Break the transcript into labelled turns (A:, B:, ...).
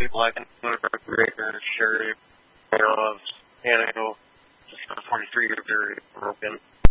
A: people I can Greater Sherry of Antigo, just for 43 year period broken.